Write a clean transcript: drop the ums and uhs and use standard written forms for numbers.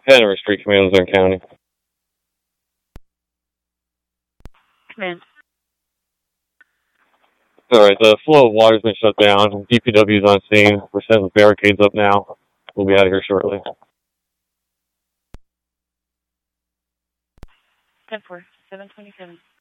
Hanover Street, Command, Luzerne County. Command. Alright, the flow of water's been shut down. DPW's on scene. We're setting the barricades up now. We'll be out of here shortly. 10-4, 727.